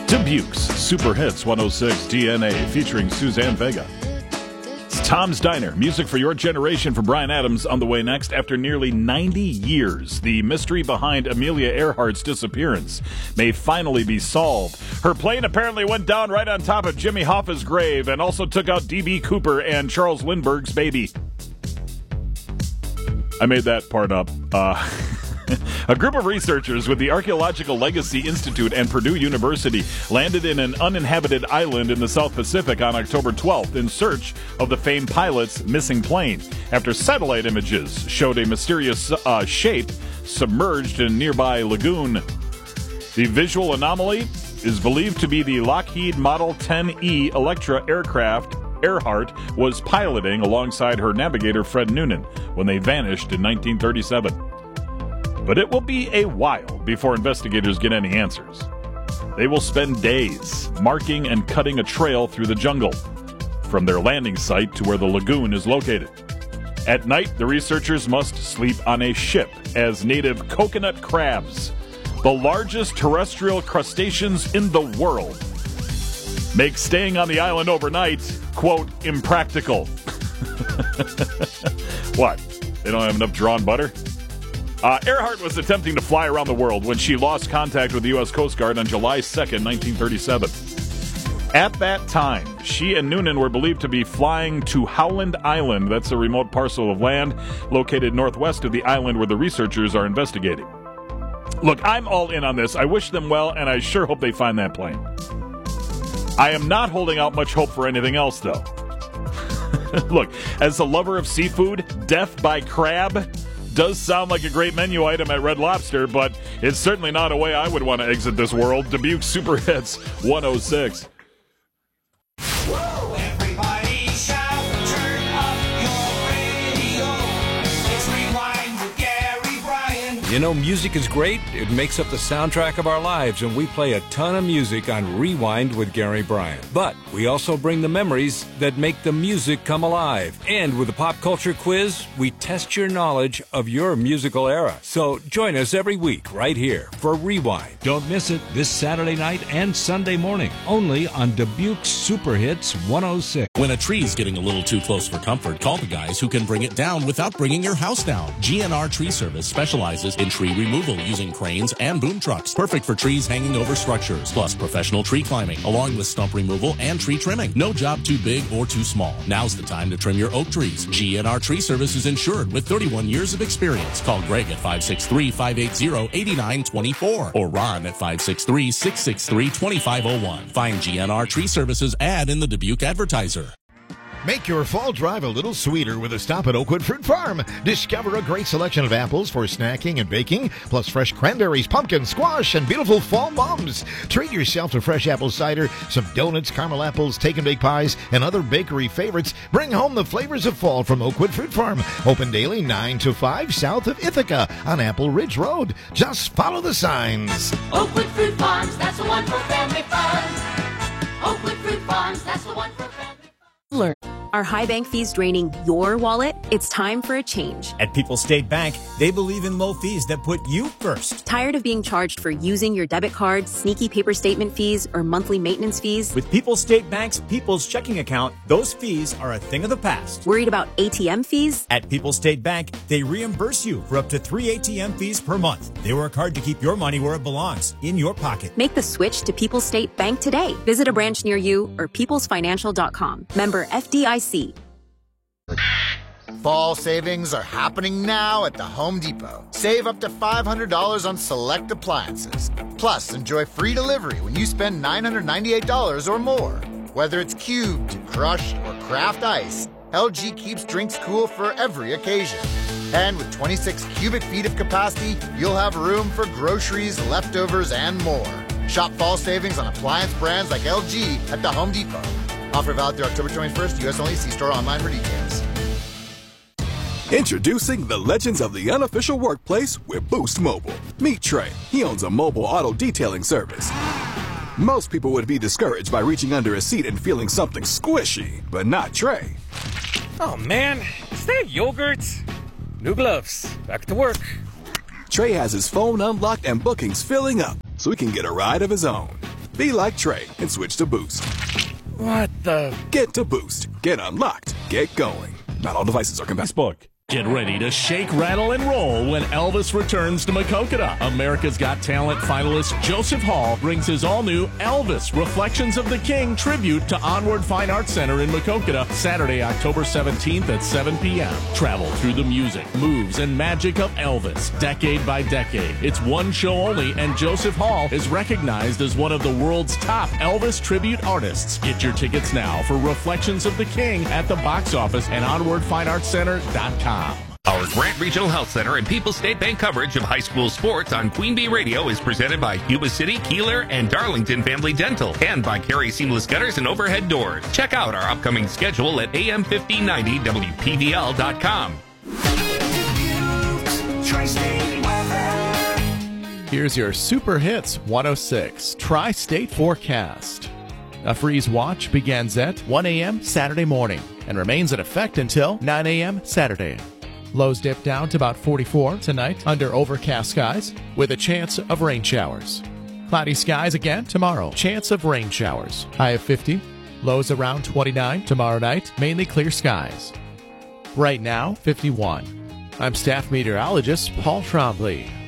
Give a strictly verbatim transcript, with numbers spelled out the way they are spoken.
Dubuque's Super Hits one oh six D N A featuring Suzanne Vega. It's Tom's Diner. Music for your generation from Bryan Adams on the way next. After nearly ninety years, the mystery behind Amelia Earhart's disappearance may finally be solved. Her plane apparently went down right on top of Jimmy Hoffa's grave and also took out D B. Cooper and Charles Lindbergh's baby. I made that part up. Uh... A group of researchers with the Archaeological Legacy Institute and Purdue University landed in an uninhabited island in the South Pacific on October twelfth in search of the famed pilot's missing plane, after satellite images showed a mysterious uh, shape submerged in a nearby lagoon. The visual anomaly is believed to be the Lockheed Model ten E Electra aircraft Earhart was piloting alongside her navigator Fred Noonan when they vanished in nineteen thirty-seven. But it will be a while before investigators get any answers. They will spend days marking and cutting a trail through the jungle, from their landing site to where the lagoon is located. At night, the researchers must sleep on a ship as native coconut crabs, the largest terrestrial crustaceans in the world, make staying on the island overnight, quote, impractical. What? They don't have enough drawn butter? Uh, Earhart was attempting to fly around the world when she lost contact with the U S Coast Guard on July second, nineteen thirty-seven. At that time, she and Noonan were believed to be flying to Howland Island. That's a remote parcel of land located northwest of the island where the researchers are investigating. Look, I'm all in on this. I wish them well, and I sure hope they find that plane. I am not holding out much hope for anything else, though. Look, as a lover of seafood, death by crab does sound like a great menu item at Red Lobster, but it's certainly not a way I would want to exit this world. Dubuque Super Hits one oh six. Whoa, everybody shout, turn up your radio. It's Rewind with Gary Bryan. You know, music is great. It makes up the soundtrack of our lives, and we play a ton of music on Rewind with Gary Bryan. But we also bring the memories that make the music come alive. And with the pop culture quiz, we test your knowledge of your musical era. So join us every week right here for Rewind. Don't miss it this Saturday night and Sunday morning, only on Dubuque Super Hits one oh six. When a tree's getting a little too close for comfort, call the guys who can bring it down without bringing your house down. G N R Tree Service specializes in tree removal using cranes and boom trucks. Perfect for trees hanging over structures, plus professional tree climbing, along with stump removal and tree trimming. No job too big or too small. Now's the time to trim your oak trees. G N R Tree Service is insured with thirty-one years of experience. Call Greg at five six three, five eight zero, eight nine two four or Ron at five six three, six six three, two five zero one. Find G N R Tree Service's ad in the Dubuque Advertiser. Make your fall drive a little sweeter with a stop at Oakwood Fruit Farm. Discover a great selection of apples for snacking and baking, plus fresh cranberries, pumpkin, squash, and beautiful fall mums. Treat yourself to fresh apple cider, some donuts, caramel apples, take and bake pies, and other bakery favorites. Bring home the flavors of fall from Oakwood Fruit Farm. Open daily nine to five south of Ithaca on Apple Ridge Road. Just follow the signs. Oakwood Fruit Farms, that's the one for family fun. Oakwood Fruit Farms, that's the one for family fun. Learn. Are high bank fees draining your wallet? It's time for a change. At People's State Bank, they believe in low fees that put you first. Tired of being charged for using your debit card, sneaky paper statement fees, or monthly maintenance fees? With People's State Bank's People's Checking Account, those fees are a thing of the past. Worried about A T M fees? At People's State Bank, they reimburse you for up to three A T M fees per month. They work hard to keep your money where it belongs, in your pocket. Make the switch to People's State Bank today. Visit a branch near you or peoples financial dot com. Member F D I C. Fall savings are happening now at the Home Depot. Save up to five hundred dollars on select appliances. Plus, enjoy free delivery when you spend nine hundred ninety-eight dollars or more. Whether it's cubed, crushed, or craft ice, L G keeps drinks cool for every occasion. And with twenty-six cubic feet of capacity, you'll have room for groceries, leftovers, and more. Shop fall savings on appliance brands like L G at the Home Depot. Offer valid through October twenty-first, U S only. See store online for details. Introducing the legends of the unofficial workplace with Boost Mobile. Meet Trey. He owns a mobile auto detailing service. Most people would be discouraged by reaching under a seat and feeling something squishy, but not Trey. Oh man, is that yogurt? New gloves. Back to work. Trey has his phone unlocked and bookings filling up, so he can get a ride of his own. Be like Trey and switch to Boost. What the? Get to Boost. Get unlocked. Get going. Not all devices are compatible. Facebook. Get ready to shake, rattle, and roll when Elvis returns to Maquoketa. America's Got Talent finalist Joseph Hall brings his all-new Elvis Reflections of the King tribute to Onward Fine Arts Center in Maquoketa Saturday, October seventeenth at seven p.m. Travel through the music, moves, and magic of Elvis, decade by decade. It's one show only, and Joseph Hall is recognized as one of the world's top Elvis tribute artists. Get your tickets now for Reflections of the King at the box office and onward fine arts center dot com. Our Grant Regional Health Center and People's State Bank coverage of high school sports on Queen Bee Radio is presented by Yuba City, Keeler, and Darlington Family Dental, and by Carey Seamless Gutters and Overhead Doors. Check out our upcoming schedule at A M fifteen ninety W P V L dot com. Here's your Super Hits one oh six Tri-State Forecast. A freeze watch begins at one a.m. Saturday morning and remains in effect until nine a.m. Saturday. Lows dip down to about forty-four tonight under overcast skies with a chance of rain showers. Cloudy skies again tomorrow. Chance of rain showers. High of fifty. Lows around twenty-nine tomorrow night. Mainly clear skies. Right now, fifty-one. I'm staff meteorologist Paul Trombley.